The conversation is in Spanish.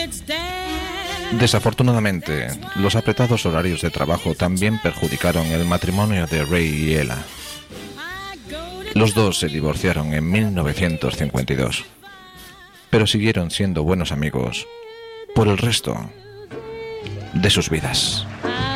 Desafortunadamente, los apretados horarios de trabajo también perjudicaron el matrimonio de Ray y Ella. Los dos se divorciaron en 1952, pero siguieron siendo buenos amigos por el resto de sus vidas.